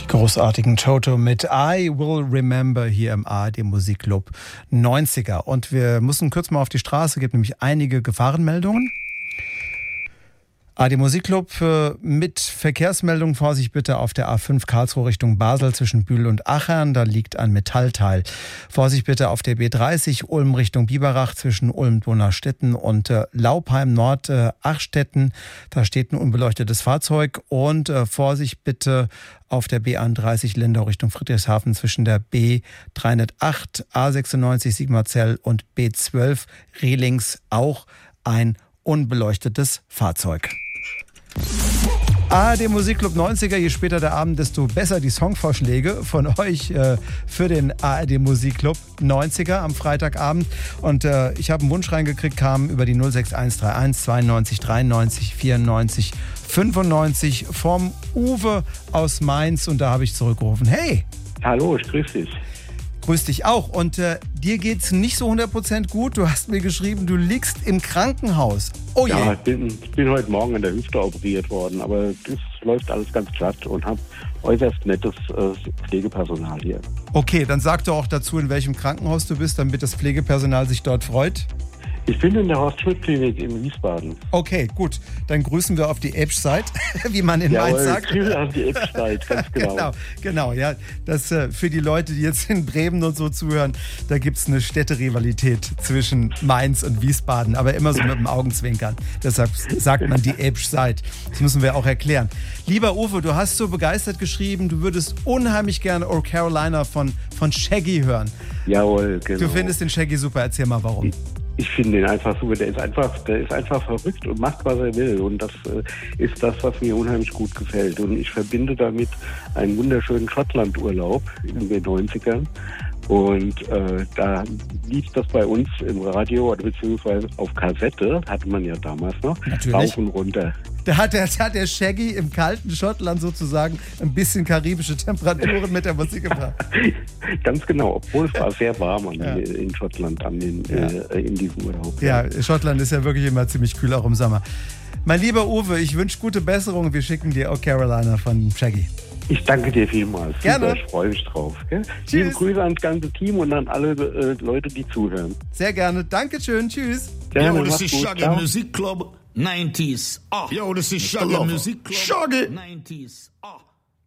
Großartigen Toto mit I Will Remember hier im ARD Musikclub 90er. Und wir müssen kurz mal auf die Straße, gibt nämlich einige Gefahrenmeldungen. ARD Musikclub mit Verkehrsmeldung. Vorsicht bitte auf der A5 Karlsruhe Richtung Basel zwischen Bühl und Achern. Da liegt ein Metallteil. Vorsicht bitte auf der B30 Ulm Richtung Biberach zwischen Ulm-Donaustetten und Laupheim Nord Achstetten. Da steht ein unbeleuchtetes Fahrzeug. Und Vorsicht bitte auf der B31 Lindau Richtung Friedrichshafen zwischen der B308 A96 Sigmarzell und B12 Rehlings auch ein unbeleuchtetes Fahrzeug. ARD Musikclub 90er, je später der Abend, desto besser die Songvorschläge von euch für den ARD Musikclub 90er am Freitagabend. Und ich habe einen Wunsch reingekriegt, kam über die 06131 92 93 94 95 vom Uwe aus Mainz. Und da habe ich zurückgerufen, hey! Hallo, ich grüße dich. Grüß dich auch. Und dir geht's nicht so 100% gut. Du hast mir geschrieben, du liegst im Krankenhaus. Oh je. Ja, ich bin heute Morgen an der Hüfte operiert worden, aber das läuft alles ganz glatt und habe äußerst nettes Pflegepersonal hier. Okay, dann sag doch auch dazu, in welchem Krankenhaus du bist, damit das Pflegepersonal sich dort freut. Ich bin in der Horst-Schmidt-Klinik in Wiesbaden. Okay, gut. Dann grüßen wir auf die Edge-Side, wie man in Mainz sagt. Ja, auf die Edge-Side, ganz genau. Genau. Ja, das für die Leute, die jetzt in Bremen und so zuhören, da gibt's eine Städterivalität zwischen Mainz und Wiesbaden, aber immer so mit dem Augenzwinkern. Deshalb sagt man die Edge-Side. Das müssen wir auch erklären. Lieber Uwe, du hast so begeistert geschrieben, du würdest unheimlich gerne Oh Carolina von Shaggy hören. Jawohl, genau. Du findest den Shaggy super, erzähl mal warum. Ich finde ihn einfach super, der ist einfach verrückt und macht, was er will. Und das ist das, was mir unheimlich gut gefällt. Und ich verbinde damit einen wunderschönen Schottlandurlaub in den 90ern. Und da lief das bei uns im Radio oder beziehungsweise auf Kassette, hatte man ja damals noch, natürlich. Rauf und runter. Da hat der Shaggy im kalten Schottland sozusagen ein bisschen karibische Temperaturen mit der Musik gebracht. Ganz genau, obwohl es war sehr warm in Schottland in diesem Urlaub. Ja, Schottland ist ja wirklich immer ziemlich kühl, auch im Sommer. Mein lieber Uwe, ich wünsche gute Besserung. Wir schicken dir Oh Carolina von Shaggy. Ich danke dir vielmals. Gerne. Super, ich freue mich drauf. Gell? Tschüss. Liebe Grüße ans ganze Team und an alle Leute, die zuhören. Sehr gerne. Dankeschön. Tschüss. Gerne, Yo, this is gut. Shaggy Ciao. Music Club 90s. Yo, this is Shaggy Music Club Shaggy. 90s.